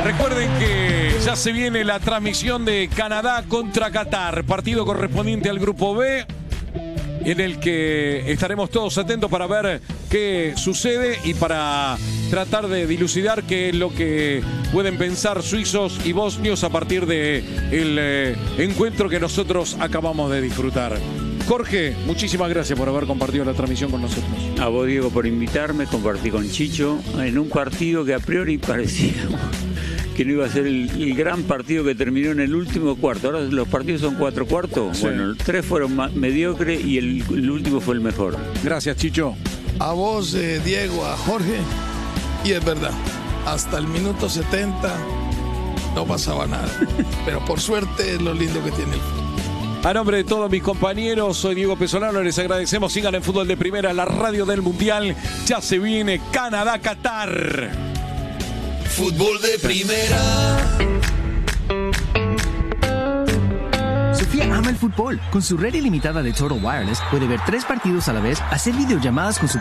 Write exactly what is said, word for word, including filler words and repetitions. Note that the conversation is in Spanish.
Recuerden que ya se viene la transmisión de Canadá contra Qatar, partido correspondiente al Grupo B, en el que estaremos todos atentos para ver qué sucede y para tratar de dilucidar qué es lo que pueden pensar suizos y bosnios a partir del eh, encuentro que nosotros acabamos de disfrutar. Jorge, muchísimas gracias por haber compartido la transmisión con nosotros. A vos, Diego, por invitarme, compartí con Chicho en un partido que a priori parecía que no iba a ser el, el gran partido que terminó en el último cuarto. Ahora los partidos son cuatro cuartos. Sí. Bueno, tres fueron mediocres y el, el último fue el mejor. Gracias, Chicho. A vos, eh, Diego, a Jorge. Y es verdad, hasta el minuto setenta no pasaba nada. Pero por suerte es lo lindo que tiene el fútbol. A nombre de todos mis compañeros, soy Diego Pesolano, les agradecemos. Sigan en Fútbol de Primera, la radio del Mundial. Ya se viene Canadá-Qatar. Fútbol de Primera. Sofía ama el fútbol. Con su red ilimitada de Total Wireless puede ver tres partidos a la vez, hacer videollamadas con su